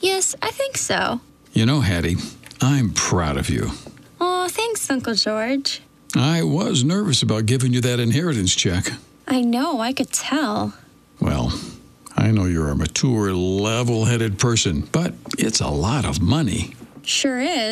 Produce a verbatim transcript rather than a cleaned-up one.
Yes, I think so. You know, Hattie, I'm proud of you. Oh, thanks, Uncle George. I was nervous about giving you that inheritance check. I know, I could tell. Well, I know you're a mature, level-headed person, but it's a lot of money. Sure is.